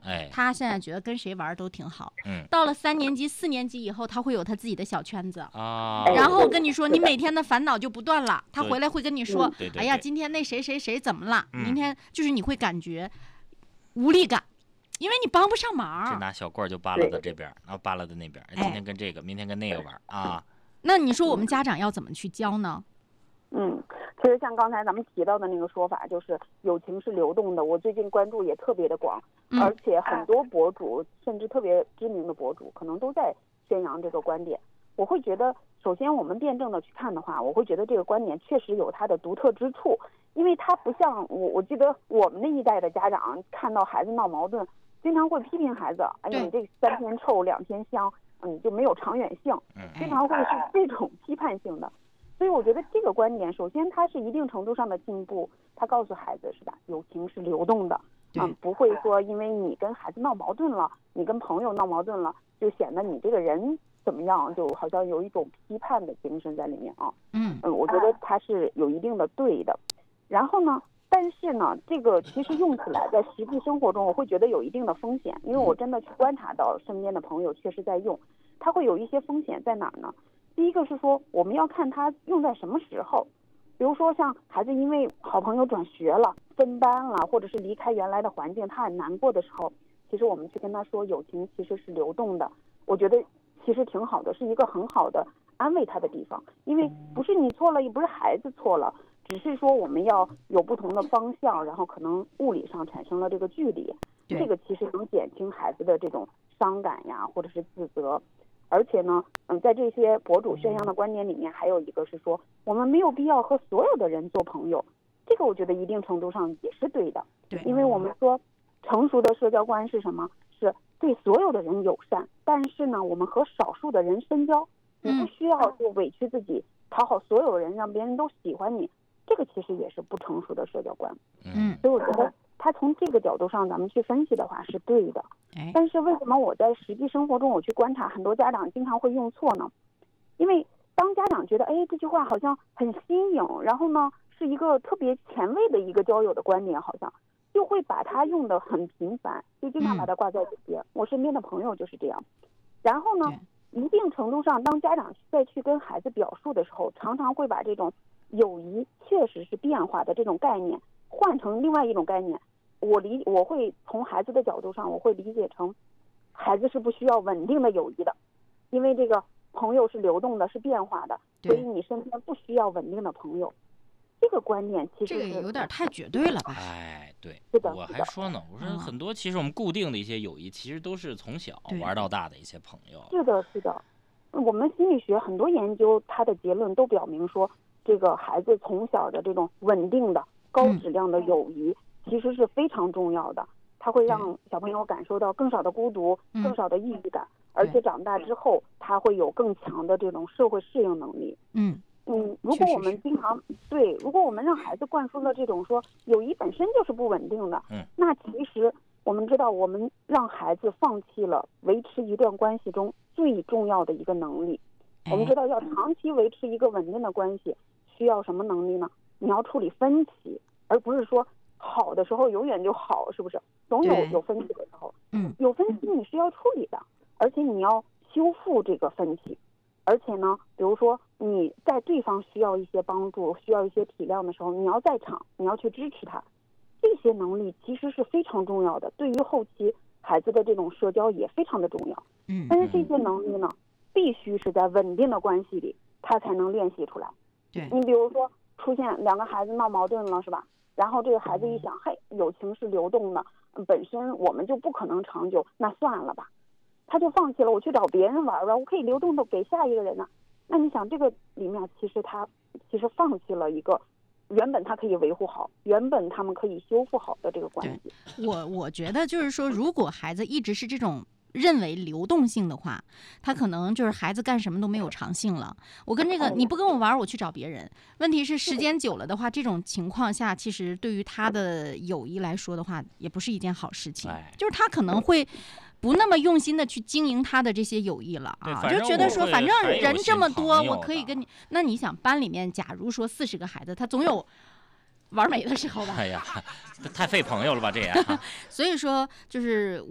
他现在觉得跟谁玩都挺好。到了3年级、4年级以后，他会有他自己的小圈子然后跟你说，你每天的烦恼就不断了。他回来会跟你说，哎呀，今天那谁谁谁怎么了？明天就是你会感觉无力感。因为你帮不上忙， 这拿小棍就扒拉到这边，然后扒拉到那边，今天跟这个，明天跟那个玩啊。 那你说我们家长要怎么去教呢？ 其实像刚才咱们提到的那个说法，就是友情是流动的。我最近关注也特别的广，而且很多博主，甚至特别知名的博主，可能都在宣扬这个观点。我会觉得，首先我们辩证的去看的话，我会觉得这个观点确实有它的独特之处，因为它不像我记得我们那一代的家长看到孩子闹矛盾，经常会批评孩子，哎呀，你这3天臭2天香，就没有长远性，经常会是这种批判性的。所以我觉得这个观点，首先它是一定程度上的进步，它告诉孩子是吧，友情是流动的，不会说因为你跟孩子闹矛盾了，你跟朋友闹矛盾了，就显得你这个人怎么样，就好像有一种批判的精神在里面啊。我觉得它是有一定的对的。然后呢，但是呢，这个其实用起来在实际生活中，我会觉得有一定的风险，因为我真的去观察到身边的朋友确实在用，它会有一些风险在哪儿呢？第一个是说，我们要看它用在什么时候。比如说像孩子因为好朋友转学了、分班了，或者是离开原来的环境，他很难过的时候，其实我们去跟他说友情其实是流动的，我觉得其实挺好的，是一个很好的安慰他的地方。因为不是你错了，也不是孩子错了，只是说我们要有不同的方向，然后可能物理上产生了这个距离，这个其实能减轻孩子的这种伤感呀，或者是自责。而且呢，在这些博主宣扬的观点里面，还有一个是说，我们没有必要和所有的人做朋友。这个我觉得一定程度上也是对的，因为我们说成熟的社交观是什么？是对所有的人友善，但是呢，我们和少数的人深交，你不需要就委屈自己，讨好所有人，让别人都喜欢你。这个其实也是不成熟的社交观。所以我觉得他从这个角度上咱们去分析的话是对的。但是为什么我在实际生活中我去观察，很多家长经常会用错呢？因为当家长觉得这句话好像很新颖，然后呢是一个特别前卫的一个交友的观点，好像就会把它用得很频繁，就经常把它挂在嘴边。我身边的朋友就是这样。然后呢，一定程度上，当家长再去跟孩子表述的时候，常常会把这种友谊确实是变化的这种概念换成另外一种概念。我会从孩子的角度上，我会理解成孩子是不需要稳定的友谊的，因为这个朋友是流动的，是变化的，所以你身边不需要稳定的朋友。这个观念其实这个有点太绝对了吧？ 对， 是的， 我还说呢，我说很多其实我们固定的一些友谊，其实都是从小玩到大的一些朋友。 是的，是的。我们心理学很多研究，它的结论都表明说，这个孩子从小的这种稳定的、高质量的友谊，其实是非常重要的。它会让小朋友感受到更少的孤独、更少的抑郁感，而且长大之后，他会有更强的这种社会适应能力。如果我们经常如果我们让孩子灌输了这种说友谊本身就是不稳定的，那其实我们知道，我们让孩子放弃了维持一段关系中最重要的一个能力。我们知道，要长期维持一个稳定的关系，需要什么能力呢？你要处理分歧，而不是说好的时候永远就好，是不是？总有分歧的时候。有分歧你是要处理的，而且你要修复这个分歧。而且呢，比如说你在对方需要一些帮助、需要一些体谅的时候，你要在场，你要去支持他。这些能力其实是非常重要的，对于后期孩子的这种社交也非常的重要。但是这些能力呢，必须是在稳定的关系里，他才能练习出来。你比如说出现2个孩子闹矛盾了，是吧？然后这个孩子一想，友情是流动的，本身我们就不可能长久，那算了吧。他就放弃了，我去找别人玩吧，我可以流动的给下一个人呢。那你想，这个里面其实他放弃了一个原本他可以维护好，原本他们可以修复好的这个关系。 我觉得就是说，如果孩子一直是这种认为流动性的话，他可能就是孩子干什么都没有长性了。我跟这个你不跟我玩，我去找别人。问题是时间久了的话，这种情况下，其实对于他的友谊来说的话，也不是一件好事情。就是他可能会不那么用心的去经营他的这些友谊了啊，就觉得说反正人这么多，我可以跟你。那你想班里面，假如说40个孩子，他总有玩没的时候吧？ 太费朋友了吧这也。 所以说就是